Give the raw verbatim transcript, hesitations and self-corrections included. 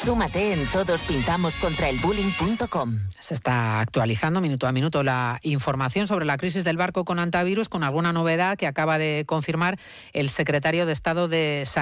Súmate en todos pintamos contra el bullying punto com. Se está actualizando minuto a minuto la información sobre la crisis del barco con Antavirus, con alguna novedad que acaba de confirmar el secretario de Estado de Sanidad.